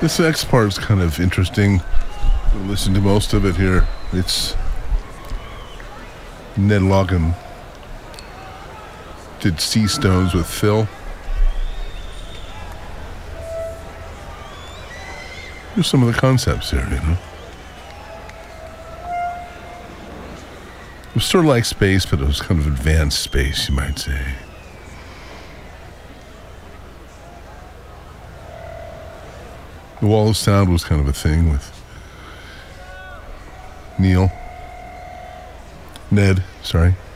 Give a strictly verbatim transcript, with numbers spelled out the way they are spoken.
This next part is kind of interesting. I'll listen to most of it here. It's Ned Logan did Sea Stones with Phil. Here's some of the concepts here, you know. It was sort of like space, but it was kind of advanced space, you might say. The Wall of Sound was kind of a thing with Neil. Ned, sorry.